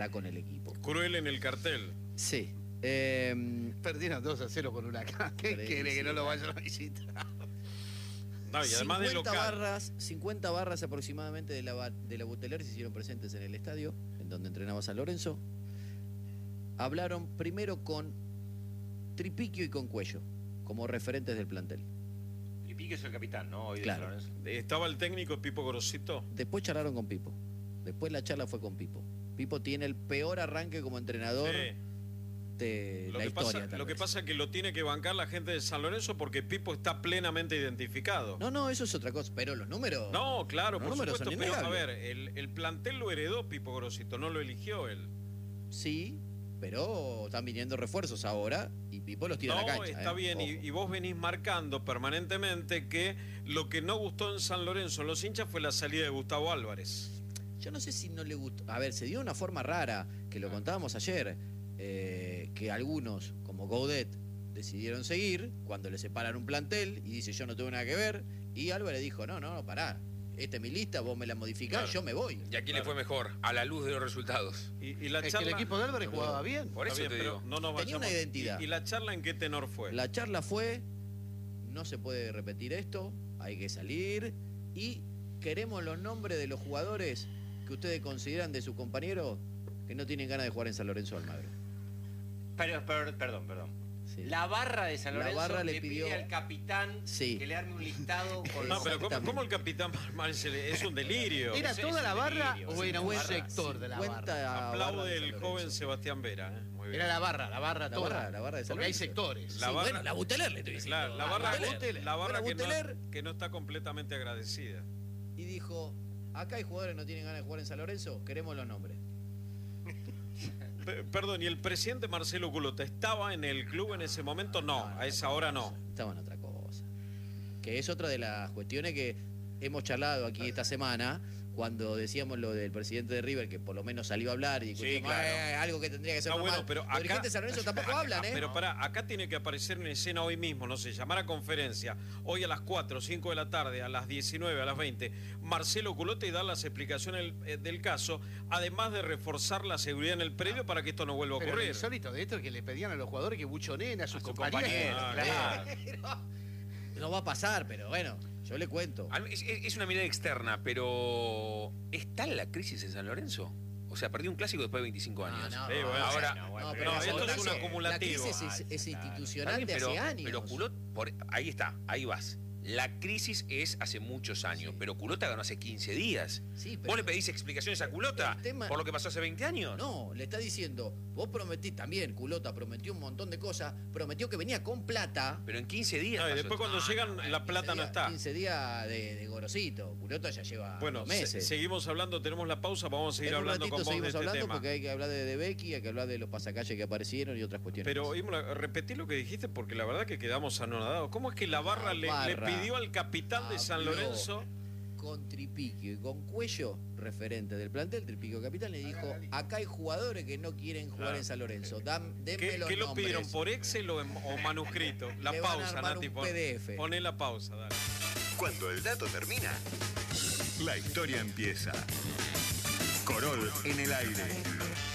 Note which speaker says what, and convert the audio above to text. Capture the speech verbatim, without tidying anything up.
Speaker 1: con el equipo.
Speaker 2: Cruel en el cartel.
Speaker 1: Sí. Eh,
Speaker 3: Perdieron dos a cero con Huracán. ¿Qué quiere que no lo vayan a visitar?
Speaker 2: No, y además de local.
Speaker 1: barras, cincuenta barras aproximadamente de la, de la Buteler se hicieron presentes en el estadio, en donde entrenaba San Lorenzo. Hablaron primero con Tripiquio y con Cuello, como referentes del plantel.
Speaker 4: Tripiquio es el capitán, ¿no? Hoy de
Speaker 1: Claro.
Speaker 4: San Lorenzo.
Speaker 2: ¿Estaba el técnico Pipo Gorosito?
Speaker 1: Después charlaron con Pipo. Después la charla fue con Pipo. Pipo tiene el peor arranque como entrenador
Speaker 2: Sí.
Speaker 1: de
Speaker 2: Lo
Speaker 1: la
Speaker 2: que,
Speaker 1: historia.
Speaker 2: pasa,
Speaker 1: tal
Speaker 2: lo que
Speaker 1: vez.
Speaker 2: pasa es que lo tiene que bancar la gente de San Lorenzo porque Pipo está plenamente identificado.
Speaker 1: No, no, eso es otra cosa. Pero los números.
Speaker 2: No, claro,
Speaker 1: los
Speaker 2: por
Speaker 1: números
Speaker 2: supuesto,
Speaker 1: son
Speaker 2: pero a
Speaker 1: innegables.
Speaker 2: ver, el, el plantel lo heredó Pipo Gorosito, no lo eligió él.
Speaker 1: Sí, pero están viniendo refuerzos ahora y Pipo los tira
Speaker 2: No,
Speaker 1: a la cancha.
Speaker 2: está
Speaker 1: ¿eh?
Speaker 2: bien, y,
Speaker 1: Ojo.
Speaker 2: y vos venís marcando permanentemente que lo que no gustó en San Lorenzo en los hinchas fue la salida de Gustavo Álvarez.
Speaker 1: Yo no sé si no le gustó. A ver, se dio una forma rara, que lo contábamos ayer, eh, que algunos, como Gaudet, decidieron seguir cuando le separan un plantel y dice yo no tengo nada que ver. Y Álvarez dijo, no, no, no, pará. Esta es mi lista, vos me la modificás,
Speaker 2: Claro.
Speaker 1: yo me voy.
Speaker 5: ¿Y a quién
Speaker 2: Claro.
Speaker 5: le fue mejor? A la luz de los resultados.
Speaker 2: Y, y la
Speaker 3: Es que
Speaker 2: charla,
Speaker 3: el equipo de Álvarez jugaba bien.
Speaker 5: Por
Speaker 2: Está
Speaker 5: eso
Speaker 2: bien,
Speaker 5: te
Speaker 2: pero
Speaker 5: digo.
Speaker 2: no nos
Speaker 1: Tenía una
Speaker 2: vayamos-
Speaker 1: identidad.
Speaker 2: ¿Y, y la charla en qué tenor fue?
Speaker 1: La charla fue, no se puede repetir esto, hay que salir y queremos los nombres de los jugadores que ustedes consideran de sus compañeros que no tienen ganas de jugar en San Lorenzo de Almagro.
Speaker 4: Pero, pero, perdón, perdón.
Speaker 1: Sí.
Speaker 4: La barra de San
Speaker 1: La
Speaker 4: Lorenzo
Speaker 1: barra le
Speaker 4: le,
Speaker 1: pidió-
Speaker 4: pide al capitán
Speaker 1: Sí.
Speaker 4: que le arme un listado con
Speaker 2: No,
Speaker 4: los...
Speaker 2: pero ¿cómo,
Speaker 1: Exactamente.
Speaker 2: cómo el capitán Marcel es un delirio?
Speaker 3: ¿Era
Speaker 4: Ese
Speaker 3: toda
Speaker 4: es
Speaker 3: la
Speaker 4: un
Speaker 3: barra
Speaker 4: delirio,
Speaker 3: o era un
Speaker 4: cincuenta,
Speaker 3: sector de la barra?
Speaker 1: cincuenta
Speaker 2: Aplaude
Speaker 1: barras de San
Speaker 2: el
Speaker 1: Lorenzo.
Speaker 2: joven Sebastián Vera. ¿eh? Muy bien.
Speaker 3: Era la barra, la barra
Speaker 1: La
Speaker 3: toda.
Speaker 1: barra, la barra de San
Speaker 3: Porque hay
Speaker 1: Lorenzo.
Speaker 3: sectores.
Speaker 2: La
Speaker 1: Sí,
Speaker 2: barra-
Speaker 1: bueno, la Buteler le estoy diciendo.
Speaker 2: La, la
Speaker 1: Ah,
Speaker 2: barra,
Speaker 1: Buteler.
Speaker 2: la barra
Speaker 1: Bueno,
Speaker 2: que,
Speaker 1: Buteler,
Speaker 2: no, que no está completamente agradecida.
Speaker 1: y dijo, acá hay jugadores que no tienen ganas de jugar en San Lorenzo, queremos los nombres.
Speaker 2: Pe- Perdón, ¿y el presidente Marcelo Culota estaba en el club en ese momento? No, a esa hora no.
Speaker 1: Estaba en otra cosa. Que es otra de las cuestiones que hemos charlado aquí esta semana, cuando decíamos lo del presidente de River, que por lo menos salió a hablar y discutimos,
Speaker 5: claro.
Speaker 1: "Eh, algo que tendría que ser
Speaker 2: No,
Speaker 1: normal".
Speaker 2: bueno, pero
Speaker 1: Los
Speaker 2: acá-
Speaker 1: dirigentes de San Lorenzo tampoco
Speaker 2: acá-
Speaker 1: hablan, ¿eh?
Speaker 2: Pero pará, acá tiene que aparecer en escena hoy mismo, no sé, llamar a conferencia, hoy a las cuatro o cinco de la tarde, a las diecinueve, a las veinte, Marcelo Culota y dar las explicaciones del, eh, del caso, además de reforzar la seguridad en el predio para que esto no vuelva a
Speaker 3: Pero lo
Speaker 2: ocurrir.
Speaker 3: insólito de esto es que le pedían a los jugadores que buchoneen a sus
Speaker 4: A sus
Speaker 3: compañeros.
Speaker 4: compañeros,
Speaker 3: Claro.
Speaker 1: No va a pasar, pero bueno, yo le cuento.
Speaker 5: Al- Es, es- es una mirada externa, pero ¿está la crisis en San Lorenzo? O sea, perdió un clásico después de veinticinco años.
Speaker 1: No, no,
Speaker 2: Sí, bueno,
Speaker 5: ahora,
Speaker 4: no, bueno,
Speaker 1: No,
Speaker 4: pero
Speaker 1: pero
Speaker 2: esto
Speaker 1: la
Speaker 2: es un
Speaker 1: crisis-
Speaker 2: acumulativo.
Speaker 1: La crisis es, es
Speaker 4: Claro.
Speaker 1: institucional
Speaker 5: Está bien,
Speaker 1: de
Speaker 5: pero,
Speaker 1: hace años.
Speaker 5: pero Culot, por, ahí está, ahí vas. La crisis es hace muchos años,
Speaker 1: Sí.
Speaker 5: pero Culota ganó hace quince días.
Speaker 1: Sí, pero-
Speaker 5: ¿Vos le pedís explicaciones a Culota
Speaker 1: El tema-
Speaker 5: por lo que pasó hace veinte años?
Speaker 1: No, le está diciendo, vos prometí también, Culota prometió un montón de cosas, prometió que venía con plata.
Speaker 5: Pero en quince días.
Speaker 2: No, y
Speaker 5: pasó
Speaker 2: después
Speaker 5: esto.
Speaker 2: cuando llegan, la plata no
Speaker 1: días,
Speaker 2: está.
Speaker 1: quince días de, de gorosito. Culota ya lleva
Speaker 2: Bueno,
Speaker 1: dos
Speaker 2: se-
Speaker 1: meses.
Speaker 2: seguimos hablando, tenemos la pausa, vamos a seguir
Speaker 1: En un
Speaker 2: hablando
Speaker 1: ratito
Speaker 2: con vos de
Speaker 1: seguimos
Speaker 2: este
Speaker 1: hablando
Speaker 2: tema.
Speaker 1: porque hay que hablar de, de Becky, hay que hablar de los pasacalles que aparecieron y otras cuestiones.
Speaker 2: Pero,
Speaker 1: más.
Speaker 2: Imola, repetí lo que dijiste porque la verdad que quedamos anonadados. ¿Cómo es que la barra, le, le
Speaker 1: barra
Speaker 2: pidió al capitán de San
Speaker 1: habló
Speaker 2: Lorenzo?
Speaker 1: con Tripiquio y con Cuello, referente del plantel, Tripiquio capitán, le dijo, acá hay jugadores que no quieren jugar
Speaker 2: Claro.
Speaker 1: en San Lorenzo, Dam, denme
Speaker 2: ¿Qué,
Speaker 1: los
Speaker 2: qué lo
Speaker 1: nombres.
Speaker 2: pidieron? ¿Por Excel o, en- o manuscrito? La
Speaker 1: Le van a
Speaker 2: pausa,
Speaker 1: armar
Speaker 2: Nati.
Speaker 1: un
Speaker 2: pon-
Speaker 1: P D F.
Speaker 2: Poné la pausa, dale.
Speaker 6: Cuando el dato termina, la historia empieza. Corol en el aire.